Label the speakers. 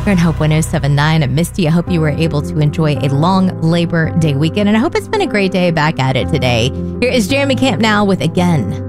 Speaker 1: You're in Hope 107.9. Misty, I hope you were able to enjoy a long Labor Day weekend, and I hope it's been a great day back at it today. Here is Jeremy Camp now with Again.